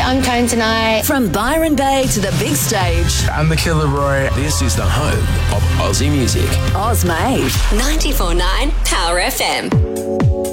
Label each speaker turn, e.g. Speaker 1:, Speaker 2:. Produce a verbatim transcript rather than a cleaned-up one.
Speaker 1: I'm Tone Tonight.
Speaker 2: From Byron Bay to the big stage.
Speaker 3: I'm the Killer Roy.
Speaker 4: This is the home of Aussie music.
Speaker 2: Oz Made.
Speaker 5: ninety-four point nine Power F M.